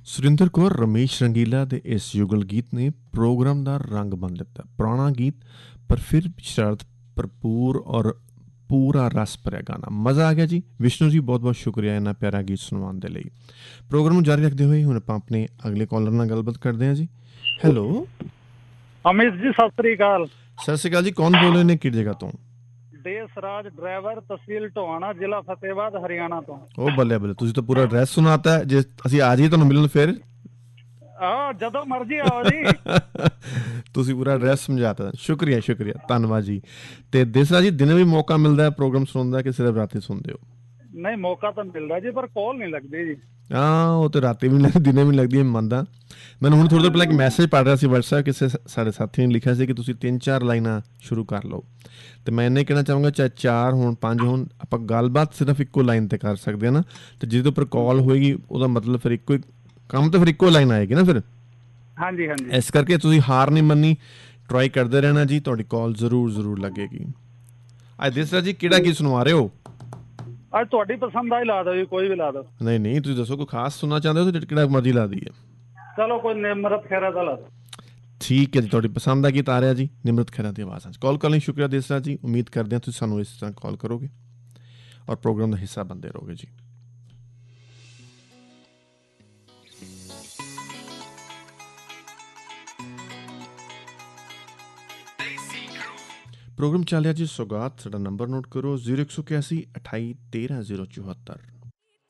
ਸੁਰਿੰਦਰ ਕੌਰ ਰਮੇਸ਼ ਰੰਗੀਲਾ ਦੇ ਇਸ ਯੁਗਲ ਗੀਤ ਨੇ ਪ੍ਰੋਗਰਾਮ ਦਾ ਰੰਗ ਬੰਨ ਦਿੱਤਾ। ਪੁਰਾਣਾ ਗੀਤ ਪਰ ਫਿਰ ਸ਼ਰਾਰਤ ਭਰਪੂਰ ਔਰ ਪੂਰਾ ਰਸ ਭਰਿਆ ਗਾਣਾ, ਮਜ਼ਾ ਆ ਗਿਆ ਜੀ। ਵਿਸ਼ਨੂੰ ਜੀ ਬਹੁਤ ਬਹੁਤ ਸ਼ੁਕਰੀਆ ਇੰਨਾ ਪਿਆਰਾ ਗੀਤ ਸੁਣਵਾਉਣ ਦੇ ਲਈ। ਪ੍ਰੋਗਰਾਮ ਨੂੰ ਜਾਰੀ ਰੱਖਦੇ ਹੋਏ ਹੁਣ ਆਪਾਂ ਆਪਣੇ ਅਗਲੇ ਕਾਲਰ ਨਾਲ ਗੱਲਬਾਤ ਕਰਦੇ ਹਾਂ ਜੀ। ਹੈਲੋ ਅਮਿਤ ਜੀ, ਸਤਿ ਸ੍ਰੀ ਅਕਾਲ। ਸਤਿ ਸ਼੍ਰੀ ਅਕਾਲ ਜੀ, ਕੌਣ ਬੋਲ ਰਹੇ ਨੇ, ਕਿਹੜੀ ਜਗ੍ਹਾ ਤੋਂ? ਦੇਸਰਾਜ ਡਰਾਈਵਰ, ਤਹਿਸੀਲ ਟੋਹਾਣਾ, ਜ਼ਿਲ੍ਹਾ ਫਤਿਹਬਾਦ, ਹਰਿਆਣਾ ਤੋਂ। ਉਹ ਬੱਲੇ ਬੱਲੇ, ਤੁਸੀਂ ਤਾਂ ਪੂਰਾ ਐਡਰੈਸ ਸੁਣਾਤਾ। ਜੇ ਅਸੀਂ ਆ ਜਾਈਏ ਤੁਹਾਨੂੰ ਮਿਲਣ ਫਿਰ? ਜਦੋਂ ਮਰਜ਼ੀ ਆਓ ਜੀ। ਤੁਸੀਂ ਪੂਰਾ ਐਡਰੈਸ ਸਮਝਾਤਾ, ਸ਼ੁਕਰੀਆ ਸ਼ੁਕਰੀਆ, ਧੰਨਵਾਦ ਜੀ। ਤੇ ਦੇਸਰਾ ਜੀ, ਦਿਨੇ ਵੀ ਮੌਕਾ ਮਿਲਦਾ ਪ੍ਰੋਗਰਾਮ ਸੁਣਨ ਦਾ ਕਿ ਸਿਰਫ ਰਾਤੀ ਸੁਣਦੇ ਹੋ? ਨਹੀਂ, ਮੌਕਾ ਤਾਂ ਮਿਲਦਾ ਜੀ, ਪਰ ਕਾਲ ਨਹੀਂ ਲੱਗਦੀ ਜੀ। ਹਾਂ, ਉਹ ਤਾਂ ਰਾਤੀ ਵੀ ਲੱਗਦੀ, ਦਿਨੇ ਵੀ ਲੱਗਦੀ ਹੈ, ਮੰਨਦਾ। ਮੈਨੂੰ ਹੁਣ ਥੋੜ੍ਹੀ ਦੇਰ ਪਹਿਲਾਂ ਇੱਕ ਮੈਸੇਜ ਪੜ੍ਹ ਰਿਹਾ ਸੀ ਵਟਸਐਪ, ਕਿਸੇ ਸਾਡੇ ਸਾਥੀ ਨੇ ਲਿਖਿਆ ਸੀ ਕਿ ਤੁਸੀਂ 3-4 ਲਾਈਨਾਂ ਸ਼ੁਰੂ ਕਰ ਲਓ। ਅਤੇ ਮੈਂ ਇੰਨੇ ਕਹਿਣਾ ਚਾਹੂੰਗਾ, ਚਾਹੇ 4 ਹੋਣ 5 ਹੋਣ, ਆਪਾਂ ਗੱਲਬਾਤ ਸਿਰਫ ਇੱਕੋ ਲਾਈਨ 'ਤੇ ਕਰ ਸਕਦੇ ਹਾਂ ਨਾ। ਅਤੇ ਜਿਹਦੇ ਉੱਪਰ ਕਾਲ ਹੋਏਗੀ ਉਹਦਾ ਮਤਲਬ ਫਿਰ ਇੱਕੋ ਹੀ ਕੰਮ, ਤਾਂ ਫਿਰ ਇੱਕੋ ਲਾਈਨ ਆਏਗੀ ਨਾ ਫਿਰ। ਹਾਂਜੀ ਹਾਂਜੀ। ਇਸ ਕਰਕੇ ਤੁਸੀਂ ਹਾਰ ਨਹੀਂ ਮੰਨਣੀ, ਟਰਾਈ ਕਰਦੇ ਰਹਿਣਾ ਜੀ, ਤੁਹਾਡੀ ਕਾਲ ਜ਼ਰੂਰ ਲੱਗੇਗੀ। ਅੱਜ ਦੇਸਰਾ ਜੀ ਕਿਹੜਾ ਗੀਤ ਸੁਣਵਾ ਰਹੇ ਹੋ? ਅੱਜ ਤੁਹਾਡੀ ਪਸੰਦ ਦਾ ਹੀ ਲਾ ਦਿਓ ਜੀ, ਕੋਈ ਵੀ ਲਾ ਦਿਓ। ਨਹੀਂ, ਤੁਸੀਂ ਦੱਸੋ, ਕੋਈ ਖਾਸ ਸੁਣਨਾ ਚਾਹੁੰਦੇ ਹੋ ਤਾਂ ਕਿਹੜਾ ਮਰਜ਼ੀ ਲਾ ਦਈਏ? ਚਲੋ ਕੋਈ ਨਿਮਰਤ ਖਹਿਰਾ ਦਾ ਲਾ ਦਿਓ। ਠੀਕ ਹੈ ਜੀ, ਤੁਹਾਡੀ ਪਸੰਦ ਦਾ ਗੀਤ ਆ ਰਿਹਾ ਜੀ, ਨਿਮਰਤ ਖਹਿਰਾ ਦੀ ਆਵਾਜ਼ਾਂ 'ਚ। ਕਾਲ ਕਰਨ ਲਈ ਸ਼ੁਕਰੀਆ ਦੇਸਰਾ ਜੀ। ਉਮੀਦ ਕਰਦੇ ਹਾਂ ਤੁਸੀਂ ਸਾਨੂੰ ਇਸ ਤਰ੍ਹਾਂ ਕਾਲ ਕਰੋਗੇ ਔਰ ਪ੍ਰੋਗਰਾਮ ਦਾ ਹਿੱਸਾ ਬਣਦੇ ਰਹੋਗੇ ਜੀ। ਪ੍ਰੋਗਰਾਮ ਚੱਲ ਰਿਹਾ ਜੀ ਸੌਗਾਤ। ਸਾਡਾ ਨੰਬਰ ਨੋਟ ਕਰੋ, 0181 28 13 074।